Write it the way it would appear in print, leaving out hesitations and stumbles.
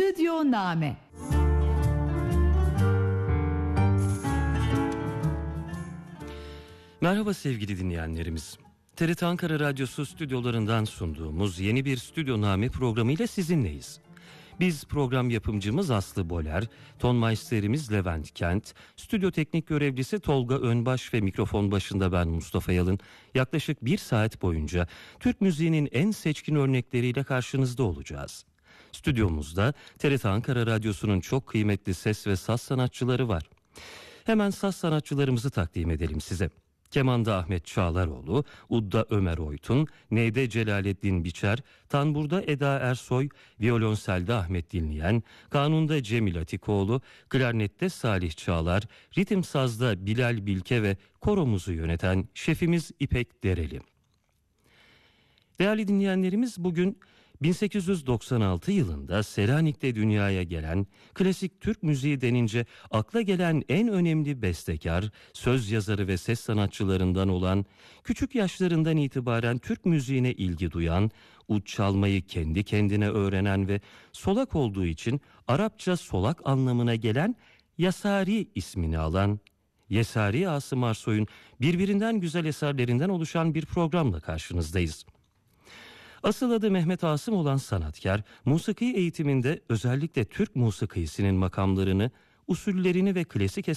Stüdyo Name. Merhaba sevgili dinleyenlerimiz. TRT Ankara Radyosu stüdyolarından sunduğumuz yeni bir Stüdyo Name programıyla sizinleyiz. Biz program yapımcımız Aslı Boler, tonmeisterimiz Levent Kent, stüdyo teknik görevlisi Tolga Önbaş ve mikrofon başında ben Mustafa Yalın yaklaşık 1 saat boyunca Türk müziğinin en seçkin örnekleriyle karşınızda olacağız. Stüdyomuzda TRT Ankara Radyosu'nun çok kıymetli ses ve saz sanatçıları var. Hemen saz sanatçılarımızı takdim edelim size. Kemanda Ahmet Çağlaroğlu, udda Ömer Oytun, neyde Celalettin Biçer, tanburda Eda Ersoy, violonselde Ahmet Dinleyen, kanunda Cemil Atikoğlu, klarnette Salih Çağlar, ritim sazda Bilal Bilke ve koromuzu yöneten şefimiz İpek Dereli. Değerli dinleyenlerimiz, bugün 1896 yılında Selanik'te dünyaya gelen, klasik Türk müziği denince akla gelen en önemli bestekar, söz yazarı ve ses sanatçılarından olan, küçük yaşlarından itibaren Türk müziğine ilgi duyan, ud çalmayı kendi kendine öğrenen ve solak olduğu için Arapça solak anlamına gelen Yesari ismini alan, Yesari Asım Arsoy'un birbirinden güzel eserlerinden oluşan bir programla karşınızdayız. Asıl adı Mehmet Asım olan sanatkar, musiki eğitiminde özellikle Türk musikisinin makamlarını, usullerini ve klasik